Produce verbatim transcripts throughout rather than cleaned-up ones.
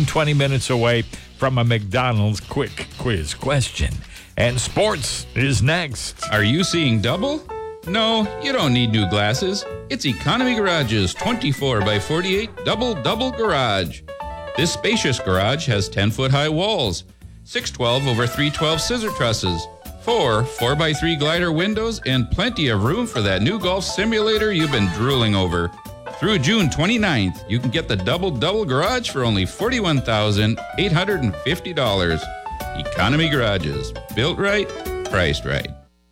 fifteen, twenty minutes away from a McDonald's quick quiz question. And sports is next. Are you seeing double? No, you don't need new glasses. It's Economy Garage's twenty-four by forty-eight double double garage. This spacious garage has ten-foot high walls, six twelve over three twelve scissor trusses, four four by three glider windows, and plenty of room for that new golf simulator you've been drooling over. Through June twenty-ninth, you can get the double double garage for only forty-one thousand eight hundred fifty dollars. Economy Garages. Built right, priced right.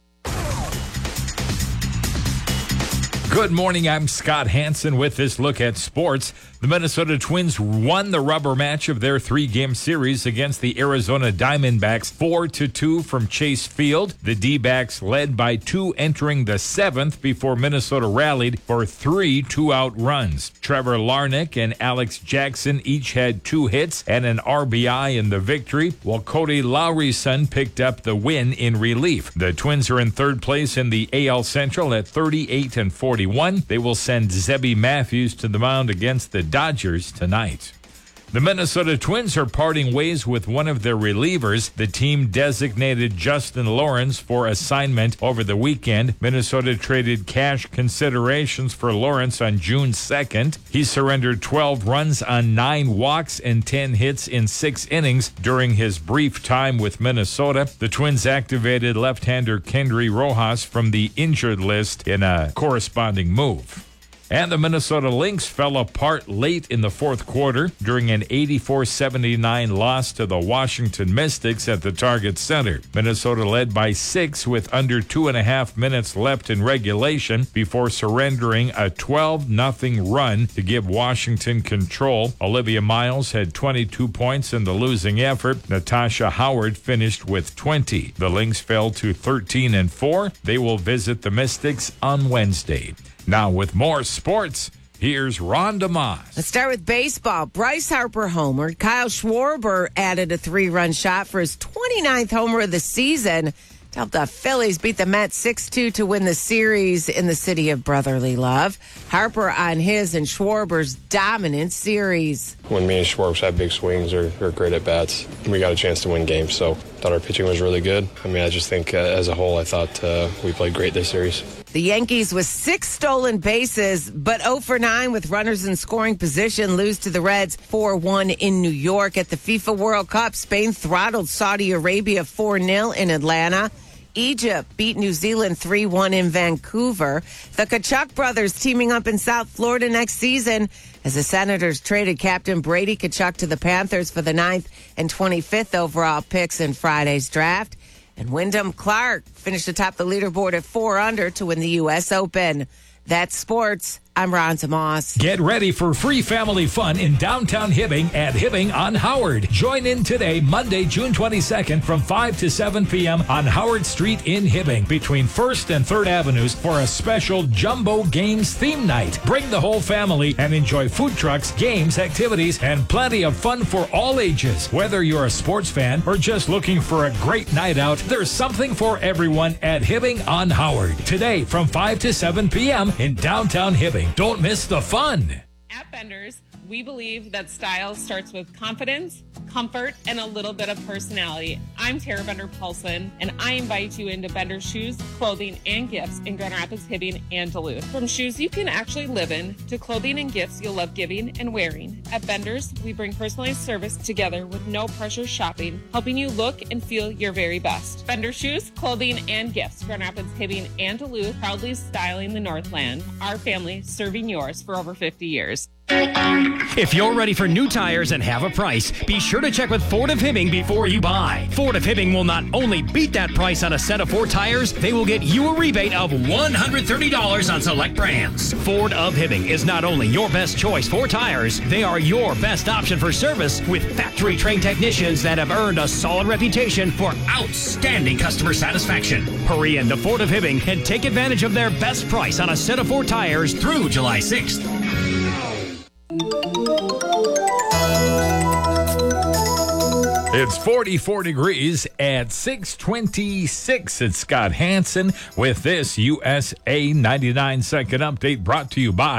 Good morning, I'm Scott Hansen with this look at sports. The Minnesota Twins won the rubber match of their three-game series against the Arizona Diamondbacks four to two from Chase Field. The D-backs led by two entering the seventh before Minnesota rallied for three two-out runs. Trevor Larnach and Alex Jackson each had two hits and an R B I in the victory, while Cody Lowryson picked up the win in relief. The Twins are in third place in the A L Central at thirty-eight and forty-one. They will send Zebby Matthews to the mound against the Dodgers tonight. The Minnesota Twins are parting ways with one of their relievers. The team designated Justin Lawrence for assignment over the weekend. Minnesota traded cash considerations for Lawrence on June second. He surrendered twelve runs on nine walks and ten hits in six innings during his brief time with Minnesota. The Twins activated left-hander Kendry Rojas from the injured list in a corresponding move. And the Minnesota Lynx fell apart late in the fourth quarter during an eighty-four seventy-nine loss to the Washington Mystics at the Target Center. Minnesota led by six with under two and a half minutes left in regulation before surrendering a twelve nothing run to give Washington control. Olivia Miles had twenty-two points in the losing effort. Natasha Howard finished with twenty. The Lynx fell to thirteen and four. They will visit the Mystics on Wednesday. Now with more sports, here's Ron DeMoss. Let's start with baseball. Bryce Harper homered. Kyle Schwarber added a three-run shot for his twenty-ninth homer of the season to help the Phillies beat the Mets six two to win the series in the city of brotherly love. Harper on his and Schwarber's dominant series. When me and Schwarber have big swings, they're, they're great at bats. We got a chance to win games, so thought our pitching was really good. I mean, I just think uh, as a whole, I thought uh, we played great this series. The Yankees with six stolen bases, but oh for nine with runners in scoring position, lose to the Reds four one in New York. At the FIFA World Cup, Spain throttled Saudi Arabia four nil in Atlanta. Egypt beat New Zealand three one in Vancouver. The Tkachuk brothers teaming up in South Florida next season as the Senators traded Captain Brady Tkachuk to the Panthers for the ninth and twenty-fifth overall picks in Friday's draft. And Wyndham Clark finished atop the leaderboard at four under to win the U S Open. That's sports. I'm Ron DeMoss. Get ready for free family fun in downtown Hibbing at Hibbing on Howard. Join in today, Monday, June twenty-second from five to seven p.m. on Howard Street in Hibbing between first and third Avenues for a special Jumbo Games theme night. Bring the whole family and enjoy food trucks, games, activities, and plenty of fun for all ages. Whether you're a sports fan or just looking for a great night out, there's something for everyone at Hibbing on Howard. Today from five to seven p.m. in downtown Hibbing. Don't miss the fun. At Benders, we believe that style starts with confidence, comfort, and a little bit of personality. I'm Tara Bender-Paulson, and I invite you into Bender shoes, clothing, and gifts in Grand Rapids, Hibbing, and Duluth. From shoes you can actually live in to clothing and gifts you'll love giving and wearing. At Benders, we bring personalized service together with no pressure shopping, helping you look and feel your very best. Bender shoes, clothing, and gifts, Grand Rapids, Hibbing, and Duluth, proudly styling the Northland. Our family serving yours for over fifty years. If you're ready for new tires and have a price, be sure to check with Ford of Hibbing before you buy. Ford of Hibbing will not only beat that price on a set of four tires, they will get you a rebate of one hundred thirty dollars on select brands. Ford of Hibbing is not only your best choice for tires, they are your best option for service with factory-trained technicians that have earned a solid reputation for outstanding customer satisfaction. Hurry into Ford of Hibbing and take advantage of their best price on a set of four tires through July sixth. It's forty-four degrees at six twenty-six. It's Scott Hansen with this U S A ninety-nine second update brought to you by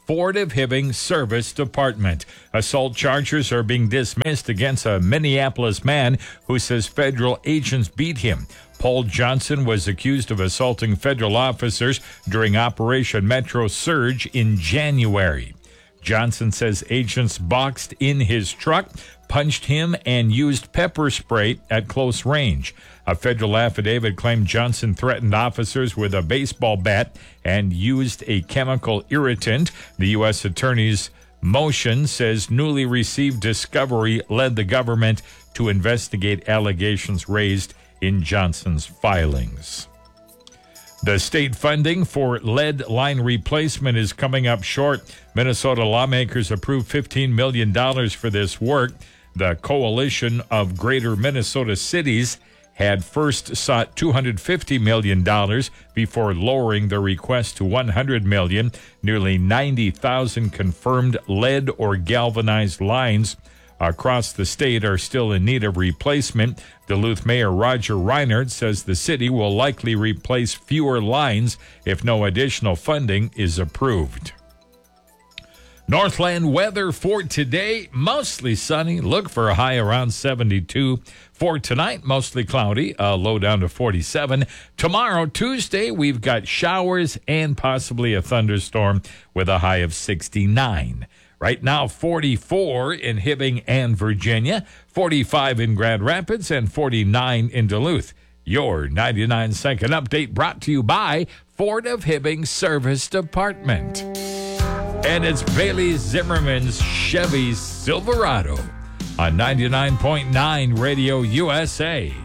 Ford of Hibbing Service Department. Assault charges are being dismissed against a Minneapolis man who says federal agents beat him. Paul Johnson was accused of assaulting federal officers during Operation Metro Surge in January. Johnson says agents boxed in his truck, punched him, and used pepper spray at close range. A federal affidavit claimed Johnson threatened officers with a baseball bat and used a chemical irritant. The U S Attorney's motion says newly received discovery led the government to investigate allegations raised in Johnson's filings. The state funding for lead line replacement is coming up short. Minnesota lawmakers approved fifteen million dollars for this work. The Coalition of Greater Minnesota Cities had first sought two hundred fifty million dollars before lowering the request to one hundred million dollars. Nearly ninety thousand confirmed lead or galvanized lines across the state are still in need of replacement. Duluth Mayor Roger Reinert says the city will likely replace fewer lines if no additional funding is approved. Northland weather for today, mostly sunny. Look for a high around seventy-two. For tonight, mostly cloudy, a low down to forty-seven. Tomorrow, Tuesday, we've got showers and possibly a thunderstorm with a high of sixty-nine. Right now, forty-four in Hibbing and Virginia, forty-five in Grand Rapids, and forty-nine in Duluth. Your ninety-nine second update brought to you by Ford of Hibbing Service Department. And it's Bailey Zimmerman's Chevy Silverado on ninety-nine point nine Radio U S A.